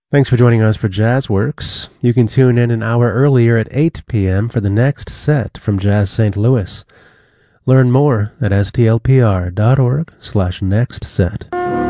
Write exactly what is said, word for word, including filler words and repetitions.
Thanks for joining us for JazzWorks. You can tune in an hour earlier at eight p.m. for the next set from Jazz Saint Louis. Learn more at s t l p r dot org slash next set.